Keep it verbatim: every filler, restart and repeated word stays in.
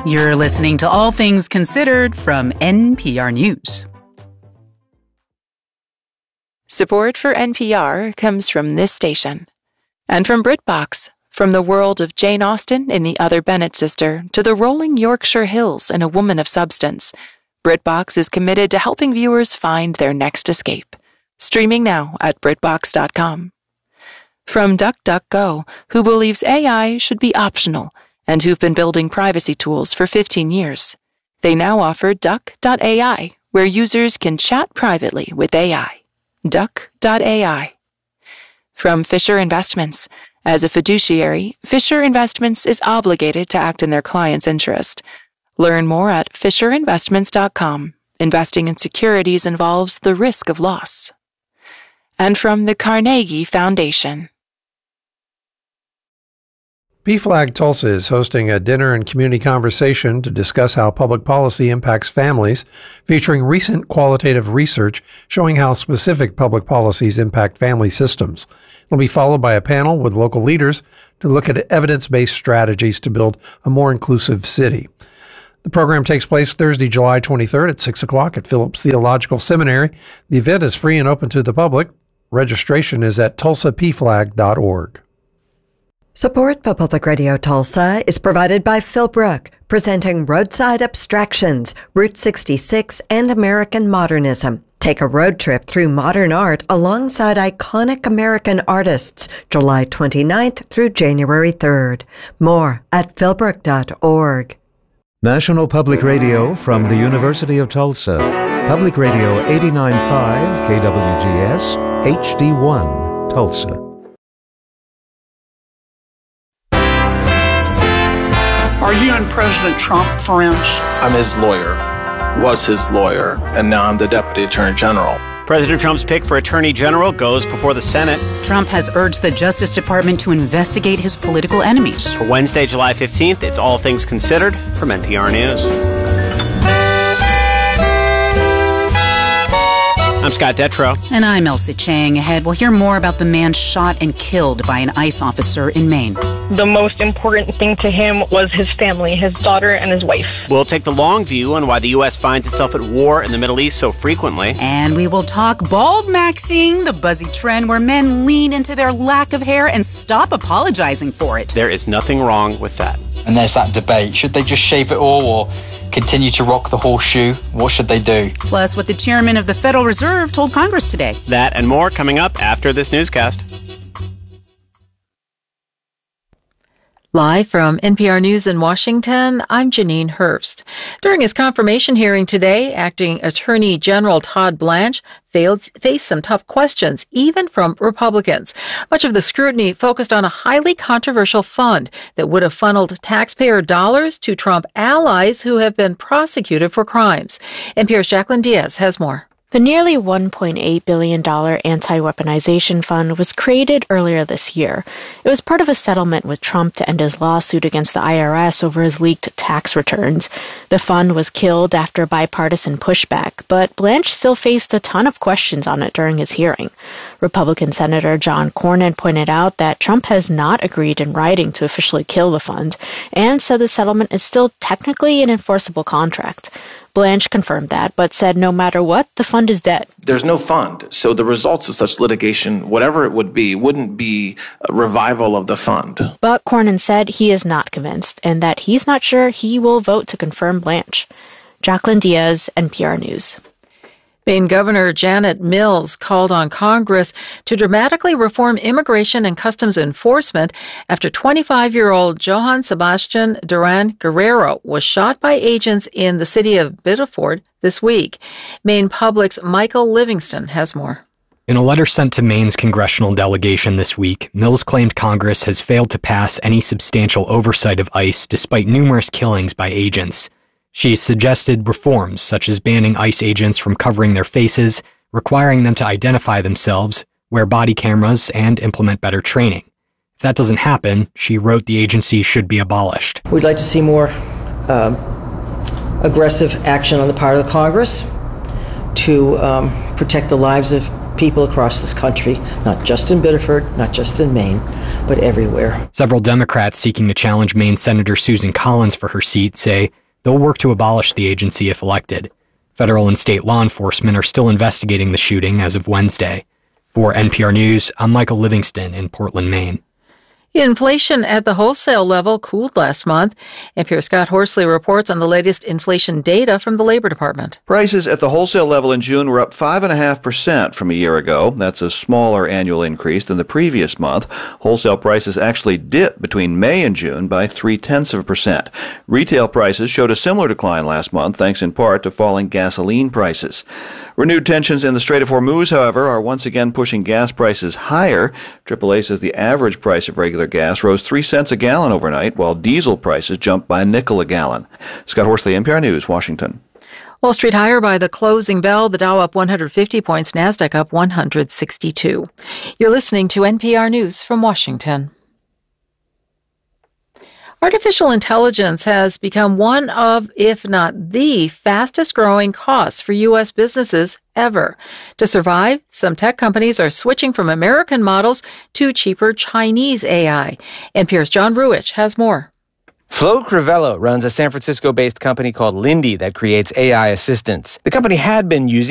You're listening to All Things Considered from N P R News. Support for N P R comes from this station and from BritBox. From the world of Jane Austen in The Other Bennet Sister to the rolling Yorkshire Hills in A Woman of Substance, BritBox is committed to helping viewers find their next escape. Streaming now at BritBox dot com. From DuckDuckGo, who believes A I should be optional and who've been building privacy tools for fifteen years. They now offer Duck dot A I, where users can chat privately with A I. Duck dot A I. From Fisher Investments. As a fiduciary, Fisher Investments is obligated to act in their client's interest. Learn more at Fisher Investments dot com. Investing in securities involves the risk of loss. And from the Carnegie Foundation. P FLAG Tulsa is hosting a dinner and community conversation to discuss how public policy impacts families, featuring recent qualitative research showing how specific public policies impact family systems. It'll be followed by a panel with local leaders to look at evidence-based strategies to build a more inclusive city. The program takes place Thursday, July twenty-third at six o'clock at Phillips Theological Seminary. The event is free and open to the public. Registration is at tulsa p flag dot org. Support for Public Radio Tulsa is provided by Philbrook, presenting Roadside Abstractions, Route sixty-six, and American Modernism. Take a road trip through modern art alongside iconic American artists, July twenty-ninth through January third. More at philbrook dot org. National Public Radio from the University of Tulsa. Public Radio eighty-nine point five K W G S, H D one, Tulsa. Are you and President Trump friends? I'm his lawyer, was his lawyer, and now I'm the Deputy Attorney General. President Trump's pick for Attorney General goes before the Senate. Trump has urged the Justice Department to investigate his political enemies. For Wednesday, July fifteenth, it's All Things Considered from N P R News. I'm Scott Detrow. And I'm Elsie Chang. Ahead, we'll hear more about the man shot and killed by an ICE officer in Maine. The most important thing to him was his family, his daughter and his wife. We'll take the long view on why the U S finds itself at war in the Middle East so frequently. And we will talk bald maxing, the buzzy trend where men lean into their lack of hair and stop apologizing for it. There is nothing wrong with that. And there's that debate. Should they just shave it all or continue to rock the horseshoe? What should they do? Plus, what the chairman of the Federal Reserve told Congress today. That and more coming up after this newscast. Live from N P R News in Washington, I'm Janine Hurst. During his confirmation hearing today, Acting Attorney General Todd Blanche failed, faced some tough questions, even from Republicans. Much of the scrutiny focused on a highly controversial fund that would have funneled taxpayer dollars to Trump allies who have been prosecuted for crimes. N P R's Jacqueline Diaz has more. The nearly one point eight billion dollars anti-weaponization fund was created earlier this year. It was part of a settlement with Trump to end his lawsuit against the I R S over his leaked tax returns. The fund was killed after bipartisan pushback, but Blanche still faced a ton of questions on it during his hearing. Republican Senator John Cornyn pointed out that Trump has not agreed in writing to officially kill the fund and said the settlement is still technically an enforceable contract. Blanche confirmed that, but said no matter what, the fund is dead. There's no fund, so the results of such litigation, whatever it would be, wouldn't be a revival of the fund. But Cornyn said he is not convinced and that he's not sure he will vote to confirm Blanche. Jacqueline Diaz, N P R News. Maine Governor Janet Mills called on Congress to dramatically reform immigration and customs enforcement after twenty-five-year-old Johann Sebastian Duran Guerrero was shot by agents in the city of Biddeford this week. Maine Public's Michael Livingston has more. In a letter sent to Maine's congressional delegation this week, Mills claimed Congress has failed to pass any substantial oversight of ICE despite numerous killings by agents. She suggested reforms such as banning ICE agents from covering their faces, requiring them to identify themselves, wear body cameras, and implement better training. If that doesn't happen, she wrote the agency should be abolished. We'd like to see more um, aggressive action on the part of the Congress to um, protect the lives of people across this country, not just in Biddeford, not just in Maine, but everywhere. Several Democrats seeking to challenge Maine Senator Susan Collins for her seat say they'll work to abolish the agency if elected. Federal and state law enforcement are still investigating the shooting as of Wednesday. For N P R News, I'm Michael Livingston in Portland, Maine. Inflation at the wholesale level cooled last month. N P R's Scott Horsley reports on the latest inflation data from the Labor Department. Prices at the wholesale level in June were up five point five percent from a year ago. That's a smaller annual increase than the previous month. Wholesale prices actually dipped between May and June by three-tenths of a percent. Retail prices showed a similar decline last month, thanks in part to falling gasoline prices. Renewed tensions in the Strait of Hormuz, however, are once again pushing gas prices higher. triple A says the average price of regular gas rose three cents a gallon overnight, while diesel prices jumped by a nickel a gallon. Scott Horsley, N P R News, Washington. Wall Street higher by the closing bell. The Dow up one hundred fifty points, NASDAQ up one hundred sixty-two. You're listening to N P R News from Washington. Artificial intelligence has become one of, if not the fastest growing costs for U S businesses ever. To survive, some tech companies are switching from American models to cheaper Chinese A I. N P R's John Ruich has more. Flo Crivello runs a San Francisco-based company called Lindy that creates A I assistants. The company had been using